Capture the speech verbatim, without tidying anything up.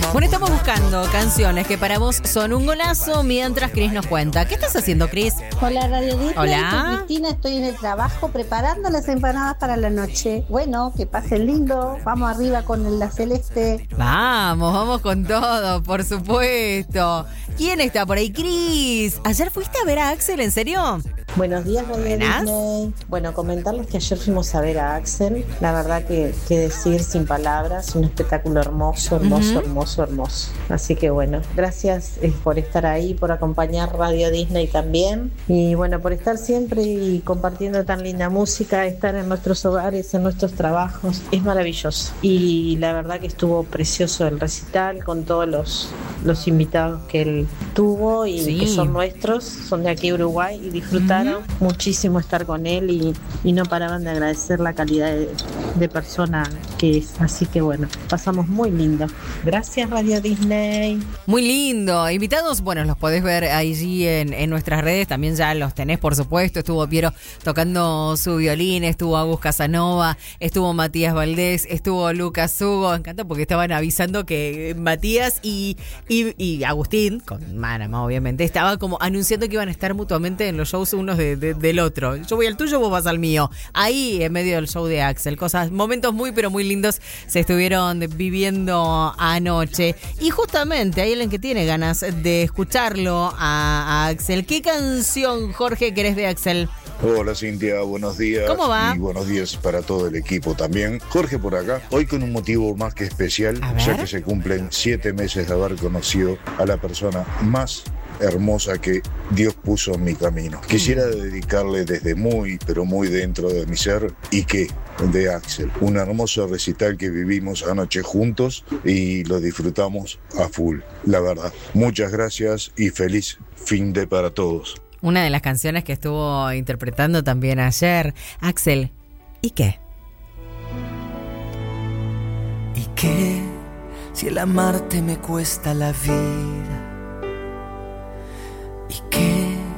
Bueno, estamos buscando canciones que para vos son un golazo mientras Cris nos cuenta. ¿Qué estás haciendo, Cris? Hola, Radio Disney. Hola. Soy Cristina, estoy en el trabajo preparando las empanadas para la noche. Bueno, que pasen lindo. Vamos arriba con la celeste. Vamos, vamos con todo, por supuesto. ¿Quién está por ahí? Cris. ¿Ayer fuiste a ver a Axel, en serio? Buenos días, Radio Buenas. Disney. Bueno, comentarles que ayer fuimos a ver a Axel. La verdad que, que decir sin palabras, un espectáculo hermoso, hermoso, Uh-huh. hermoso, hermoso. Así que bueno, gracias eh, por estar ahí, por acompañar Radio Disney también. Y bueno, por estar siempre y compartiendo tan linda música, estar en nuestros hogares, en nuestros trabajos. Es maravilloso. Y la verdad que estuvo precioso el recital con todos los, los invitados que él tuvo y Sí. que son nuestros, son de aquí de Uruguay y disfrutaron muchísimo estar con él y, y no paraban de agradecer la calidad de, de persona que es. Así que bueno, pasamos muy lindo. Gracias, Radio Disney. Muy lindo. Invitados, bueno, los podés ver allí en, en nuestras redes. También ya los tenés, por supuesto. Estuvo Piero tocando su violín, estuvo Agus Casanova, estuvo Matías Valdés, estuvo Lucas Hugo. Me encanta porque estaban avisando que Matías y, y, y Agustín, con Manama obviamente, estaba como anunciando que iban a estar mutuamente en los shows unos de, de, del otro. Yo voy al tuyo, vos vas al mío. Ahí, en medio del show de Axel. Cosas, momentos muy, pero muy lindos se estuvieron viviendo anoche. Y justamente hay alguien que tiene ganas de escucharlo a, a Axel. ¿Qué canción, Jorge, querés de Axel? Hola Cintia, buenos días. ¿Cómo va? Y buenos días para todo el equipo también. Jorge por acá, hoy con un motivo más que especial, A ver. ya que se cumplen siete meses de haber conocido a la persona más hermosa que Dios puso en mi camino. Quisiera dedicarle desde muy, pero muy dentro de mi ser, y que de Axel, un hermoso recital que vivimos anoche juntos y lo disfrutamos a full, la verdad. Muchas gracias y feliz fin de para todos. Una de las canciones que estuvo interpretando también ayer, Axel. ¿Y qué? ¿Y qué si el amarte me cuesta la vida?